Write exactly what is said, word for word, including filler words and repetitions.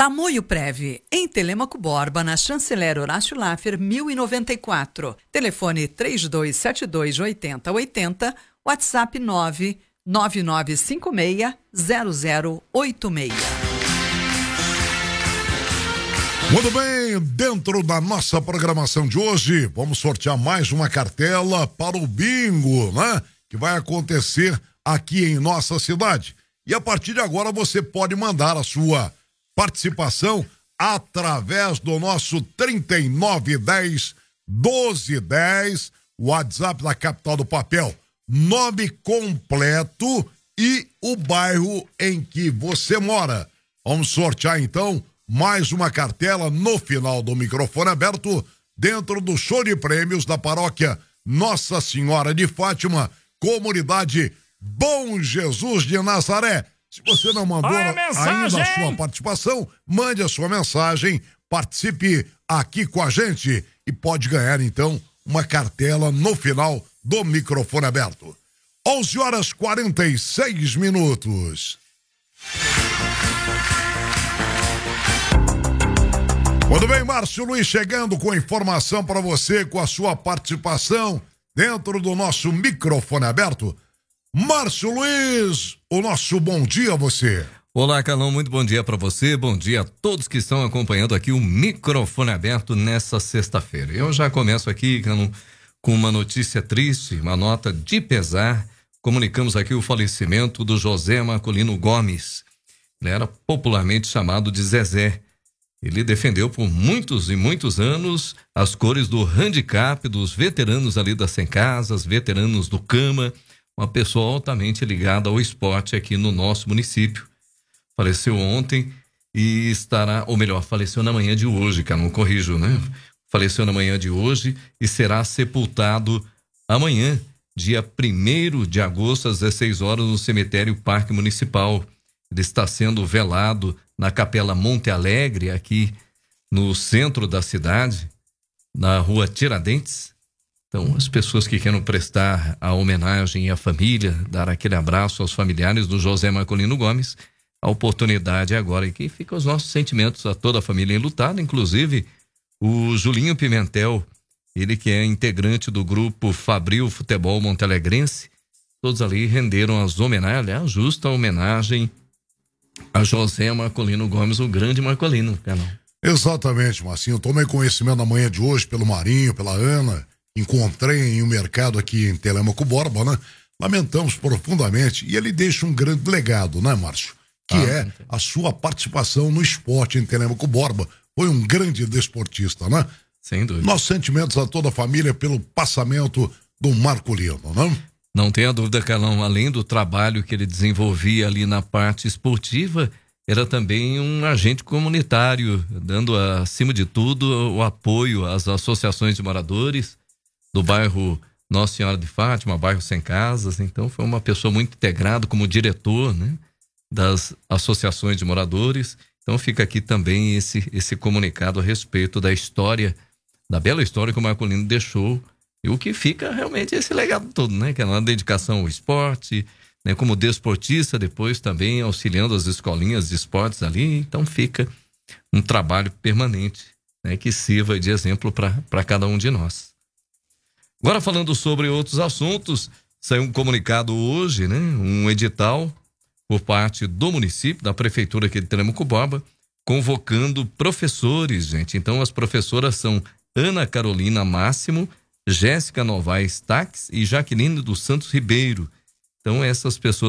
Tamoio Prev, em Telêmaco Borba, na Chanceler Horácio Laffer, mil e noventa e quatro. Telefone três dois sete dois, oito zero oito zero, WhatsApp nove nove nove cinco seis zero zero oito seis. Muito bem, dentro da nossa programação de hoje, vamos sortear mais uma cartela para o bingo, né? Que vai acontecer aqui em nossa cidade. E a partir de agora você pode mandar a sua participação através do nosso trinta e nove dez, doze dez, WhatsApp da Capital do Papel. Nome completo e o bairro em que você mora. Vamos sortear então mais uma cartela no final do microfone aberto, dentro do show de prêmios da paróquia Nossa Senhora de Fátima, comunidade Bom Jesus de Nazaré. Se você não mandou ainda a sua participação, mande a sua mensagem, participe aqui com a gente e pode ganhar então uma cartela no final do microfone aberto. onze horas e quarenta e seis minutos. Muito bem, Márcio Luiz chegando com informação para você, com a sua participação dentro do nosso microfone aberto. Márcio Luiz, o nosso bom dia a você. Olá, Calão, muito bom dia para você, bom dia a todos que estão acompanhando aqui o microfone aberto nessa sexta-feira. Eu já começo aqui, Calão, com uma notícia triste, uma nota de pesar. Comunicamos aqui o falecimento do José Marcolino Gomes. Ele era popularmente chamado de Zezé. Ele defendeu por muitos e muitos anos as cores do handicap, dos veteranos ali das Sem Casas, veteranos do Cama, uma pessoa altamente ligada ao esporte aqui no nosso município. Faleceu ontem e estará, ou melhor, faleceu na manhã de hoje, cara, não corrijo, né? Faleceu na manhã de hoje e será sepultado amanhã, dia primeiro de agosto, às dezesseis horas, no cemitério Parque Municipal. Ele está sendo velado na Capela Monte Alegre, aqui no centro da cidade, na rua Tiradentes. Então, as pessoas que queiram prestar a homenagem à família, dar aquele abraço aos familiares do José Marcolino Gomes, a oportunidade agora, e que fica os nossos sentimentos a toda a família enlutada, inclusive o Julinho Pimentel, ele que é integrante do grupo Fabril Futebol Montealegrense. Todos ali renderam as homenagens, aliás, justa homenagem a José Marcolino Gomes, o grande Marcolino, Carol. Exatamente, Marcinho. Tomei conhecimento na manhã de hoje pelo Marinho, pela Ana. Encontrei em um mercado aqui em Telêmaco Borba, né? Lamentamos profundamente. E ele deixa um grande legado, né, Márcio? Que ah, é a sua participação no esporte em Telêmaco Borba. Foi um grande desportista, né? Sem dúvida. Nossos sentimentos a toda a família pelo passamento do Marcolino, né? Não tenha dúvida, Carlão, além do trabalho que ele desenvolvia ali na parte esportiva, era também um agente comunitário, dando, acima de tudo, o apoio às associações de moradores do bairro Nossa Senhora de Fátima, bairro Sem Casas. Então, foi uma pessoa muito integrada como diretor, né, das associações de moradores. Então, fica aqui também esse, esse comunicado a respeito da história, da bela história que o Marcolino deixou. E o que fica realmente é esse legado todo, né? Que é uma dedicação ao esporte, né? Como desportista, depois também auxiliando as escolinhas de esportes ali. Então fica um trabalho permanente, né? Que sirva de exemplo para cada um de nós. Agora, falando sobre outros assuntos, saiu um comunicado hoje, né? Um edital por parte do município, da prefeitura aqui de Telêmaco Borba, convocando professores, gente. Então as professoras são Ana Carolina Máximo, Jéssica Novaes Taques e Jaqueline dos Santos Ribeiro. Então essas pessoas